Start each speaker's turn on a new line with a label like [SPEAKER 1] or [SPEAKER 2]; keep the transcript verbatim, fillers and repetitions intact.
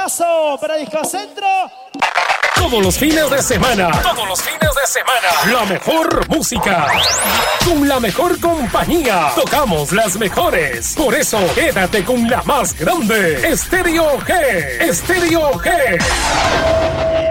[SPEAKER 1] abrazo para Disco Centro.
[SPEAKER 2] Todos los fines de semana. Todos los fines de semana. La mejor música. Con la mejor compañía. Tocamos las mejores. Por eso, quédate con la más grande. Estéreo G. Estéreo G.